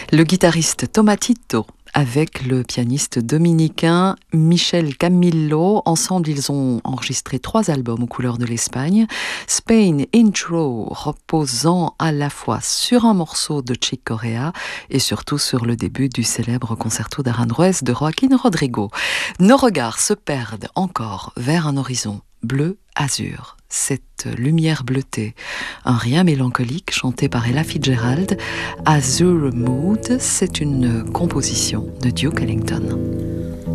Le guitariste Tomatito avec le pianiste dominicain Michel Camillo. Ensemble, ils ont enregistré 3 albums aux couleurs de l'Espagne. Spain Intro, reposant à la fois sur un morceau de Chick Corea et surtout sur le début du célèbre concerto d'Aranjuez de Joaquín Rodrigo. Nos regards se perdent encore vers un horizon bleu-azur. Cette lumière bleutée, un rien mélancolique chanté par Ella Fitzgerald, Azure Mood, c'est une composition de Duke Ellington.